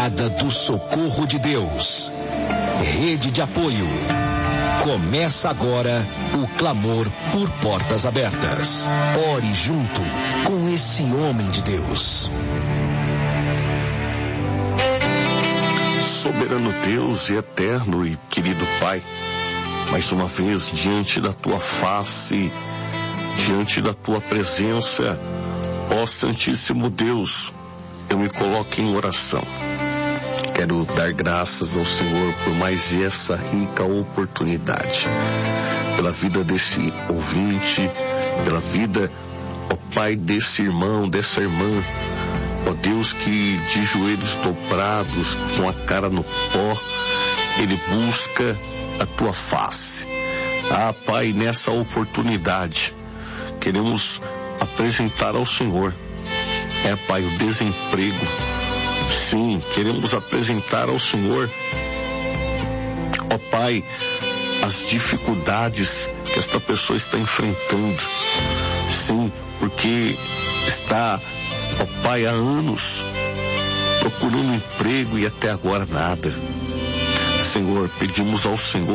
Brigada do Socorro de Deus. Rede de apoio. Começa agora o clamor por portas abertas. Ore junto com esse homem de Deus. Soberano Deus e eterno e querido Pai, mais uma vez diante da tua face, diante da tua presença, ó Santíssimo Deus, eu me coloco em oração. Quero dar graças ao Senhor por mais essa rica oportunidade, pela vida desse ouvinte, pela vida, ó Pai, desse irmão, dessa irmã, ó Deus, que de joelhos dobrados, com a cara no pó, ele busca a tua face. Ah, Pai, nessa oportunidade, queremos apresentar ao Senhor, Pai, o desemprego. Sim, queremos apresentar ao Senhor, ó Pai, as dificuldades que esta pessoa está enfrentando. Sim, porque está, ó Pai, há anos procurando emprego e até agora nada. Senhor, pedimos ao Senhor